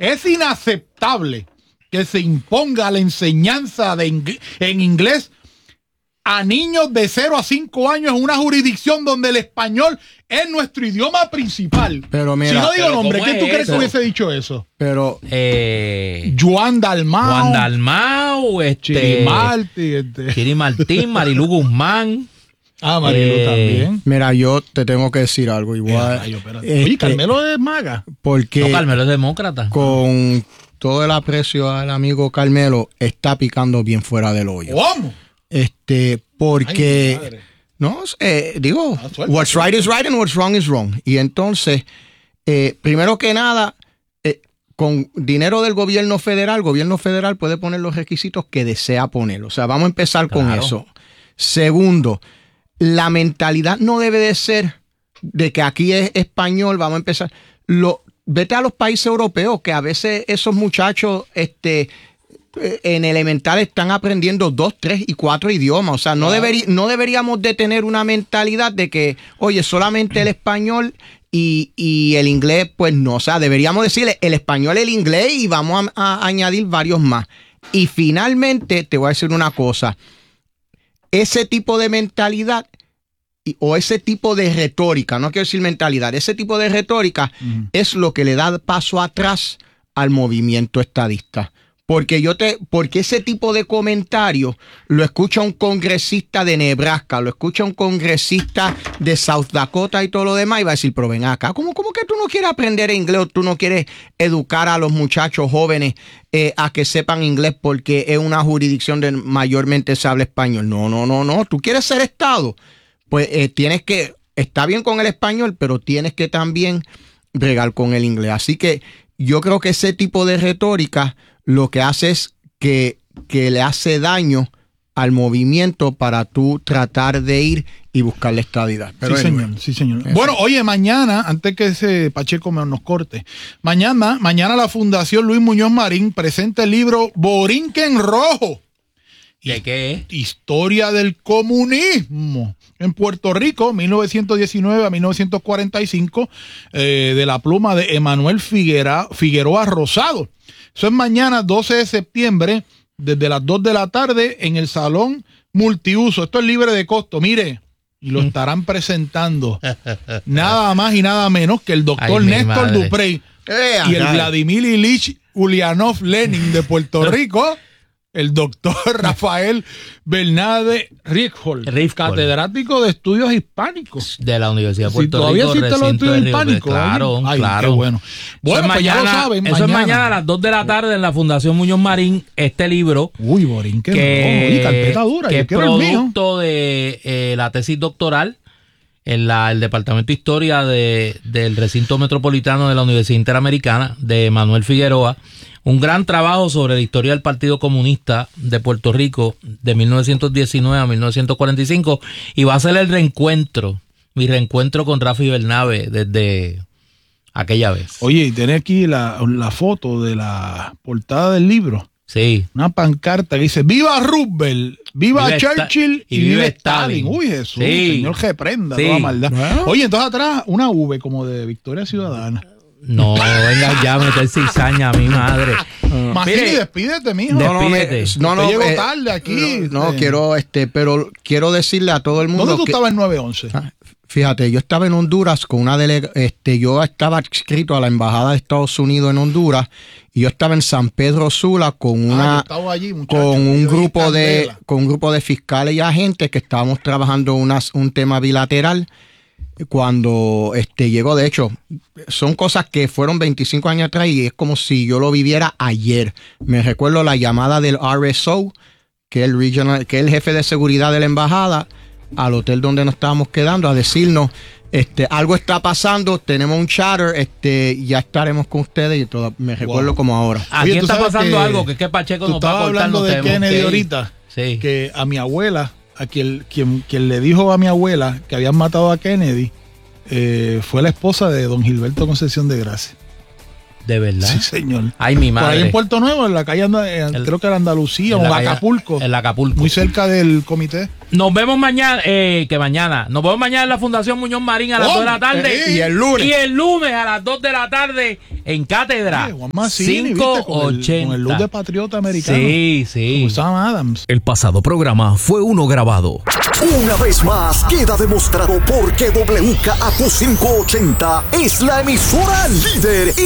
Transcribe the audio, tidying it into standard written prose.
Es inaceptable que se imponga la enseñanza en inglés a niños de 0 a 5 años en una jurisdicción donde el español es nuestro idioma principal. Pero mira, si no digo nombre, ¿cómo ¿quién tú es crees que eso? hubiese dicho eso? Pero Juan Dalmau, Chiri Martín, Marilu Guzmán. Marilu también. Mira, yo te tengo que decir algo igual. Oye, Carmelo es maga. Porque No, Carmelo es demócrata. con todo el aprecio al amigo Carmelo, está picando bien fuera del hoyo. ¿Cómo? Porque digo, what's right is right and what's wrong is wrong. Y entonces, primero que nada, con dinero del gobierno federal, el gobierno federal puede poner los requisitos que desea poner. O sea, vamos a empezar con eso. Segundo, la mentalidad no debe de ser de que aquí es español, vamos a empezar. Vete a los países europeos, que a veces esos muchachos en elemental están aprendiendo 2, 3 y 4 idiomas. O sea, no deberíamos de tener una mentalidad de que, oye, solamente el español y el inglés, pues no. O sea, deberíamos decirle el español, el inglés y vamos a añadir varios más. Y finalmente, te voy a decir una cosa. Ese tipo de mentalidad o ese tipo de retórica, no quiero decir mentalidad, ese tipo de retórica es lo que le da paso atrás al movimiento estadista. Porque ese tipo de comentarios lo escucha un congresista de Nebraska, lo escucha un congresista de South Dakota y todo lo demás, y va a decir, pero ven acá, ¿cómo que tú no quieres aprender inglés o tú no quieres educar a los muchachos jóvenes a que sepan inglés porque es una jurisdicción donde mayormente se habla español? No, tú quieres ser Estado, pues tienes que, está bien con el español, pero tienes que también bregar con el inglés. Así que yo creo que ese tipo de retórica lo que hace es que le hace daño al movimiento para tú tratar de ir y buscar la estadidad. Pero sí, señor. Bueno, oye, mañana, antes que ese Pacheco nos corte, mañana la Fundación Luis Muñoz Marín presenta el libro Borinquen Rojo. ¿De qué? Historia del comunismo en Puerto Rico, 1919 a 1945, de la pluma de Emanuel Figueroa Rosado. Eso es mañana, 12 de septiembre, desde las 2 de la tarde, en el Salón Multiuso. Esto es libre de costo, mire, y lo estarán presentando nada más y nada menos que el doctor Néstor Duprey y el Vladimir Ilich Ulyanov Lenin de Puerto Rico, el doctor Rafael Bernárdez Rijol, catedrático de estudios hispánicos de la Universidad de Puerto Rico. Todavía existen los estudios hispánicos. Claro. Qué bueno. Bueno, pues ya lo saben. Eso es mañana a las 2 de la tarde en la Fundación Muñoz Marín. Este libro. Uy, Borinquen Rojo. Carpeta dura. Que es producto de la tesis doctoral en el Departamento de Historia del Recinto Metropolitano de la Universidad Interamericana de Manuel Figueroa. Un gran trabajo sobre la historia del Partido Comunista de Puerto Rico de 1919 a 1945, y va a ser mi reencuentro con Rafi Bernabe desde aquella vez. Oye, y tenés aquí la foto de la portada del libro. Sí. Una pancarta que dice ¡Viva Roosevelt! ¡Viva Churchill! Y ¡viva Stalin! Uy, Jesús, sí. Señor, reprenda toda maldad. Bueno. Oye, entonces atrás una V como de Victoria Ciudadana. No, venga ya a meter cizaña a mi madre. Macini, despídete, mijo. Despídete. No, llego tarde aquí. Pero quiero decirle a todo el mundo. ¿Dónde tú estabas en 911? Fíjate, yo estaba en Honduras con una yo estaba adscrito a la Embajada de Estados Unidos en Honduras, y yo estaba en San Pedro Sula con un grupo de fiscales y agentes que estábamos trabajando un tema bilateral. Cuando llegó, de hecho, son cosas que fueron 25 años atrás y es como si yo lo viviera ayer. Me recuerdo la llamada del RSO, que es el jefe de seguridad de la embajada, al hotel donde nos estábamos quedando, a decirnos, algo está pasando, tenemos un charter, ya estaremos con ustedes, y todo, me recuerdo como ahora. Aquí está pasando algo, que es que Pacheco nos va a cortar. Hablando de Kennedy ahorita, sí. Que a mi abuela, a quien le dijo a mi abuela que habían matado a Kennedy, fue la esposa de don Gilberto Concepción de Gracia. ¿De verdad? Sí, señor. Ay, mi madre. Por ahí en Puerto Nuevo, en la calle, creo que era Andalucía o Acapulco. En Acapulco. Muy cerca del comité. Nos vemos mañana, nos vemos mañana en la Fundación Muñoz Marín a las 2 de la tarde. Y el lunes. Y el lunes a las 2 de la tarde en Cátedra. Juan Mazzini, 580. con el look de patriota americano. Sí, sí. Como Sam Adams. El pasado programa fue uno grabado. Una vez más queda demostrado por qué WKAQ 580 es la emisora líder